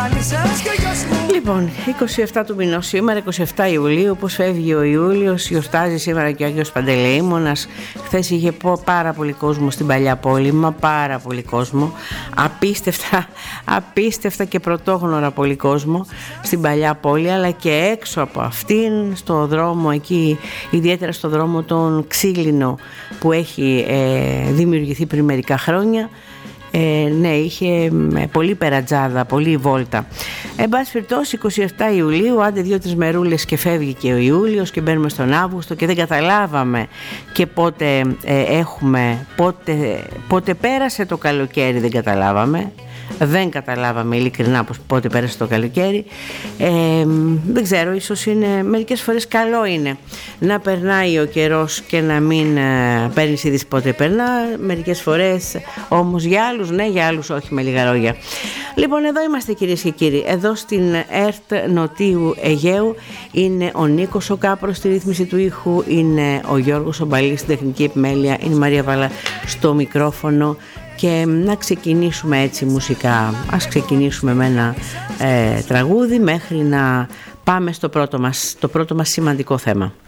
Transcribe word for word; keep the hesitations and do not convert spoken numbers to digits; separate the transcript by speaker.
Speaker 1: Λοιπόν, είκοσι επτά του μηνός σήμερα, είκοσι επτά Ιουλίου, όπως φεύγει ο Ιούλιος, γιορτάζει σήμερα και ο Άγιος Παντελεήμονας. Χθες είχε πάρα πολύ κόσμο στην Παλιά Πόλη, μα πάρα πολύ κόσμο, απίστευτα, απίστευτα και πρωτόγνωρα πολύ κόσμο στην Παλιά Πόλη, αλλά και έξω από αυτήν, στο δρόμο εκεί, ιδιαίτερα στο δρόμο τον Ξύλινο που έχει ε, δημιουργηθεί πριν μερικά χρόνια. Ε, ναι, είχε πολύ περατζάδα, πολύ βόλτα. Εν πάση περιπτώσει, είκοσι επτά Ιουλίου, άντε δύο-τρεις μερούλες και φεύγει και ο Ιούλιος και μπαίνουμε στον Αύγουστο και δεν καταλάβαμε και πότε ε, έχουμε, πότε, πότε πέρασε το καλοκαίρι, δεν καταλάβαμε. Δεν καταλάβαμε ειλικρινά πότε πέρασε το καλοκαίρι. ε, Δεν ξέρω, ίσως είναι, μερικές φορές καλό είναι να περνάει ο καιρός και να μην ε, παίρνεις είδηση πότε περνά. Μερικές φορές όμως για άλλους ναι, για άλλους όχι, με λίγα λόγια. Λοιπόν, εδώ είμαστε κυρίες και κύριοι. Εδώ στην ΕΡΤ Νοτίου Αιγαίου είναι ο Νίκος ο Κάπρος στη ρύθμιση του ήχου, είναι ο Γιώργος ο Μπαλής στην τεχνική επιμέλεια, είναι η Μαρία Βάλα στο μικρόφωνο. Και να ξεκινήσουμε έτσι μουσικά. Ας ξεκινήσουμε με ένα ε, τραγούδι μέχρι να πάμε στο πρώτο μας, το πρώτο μας σημαντικό θέμα.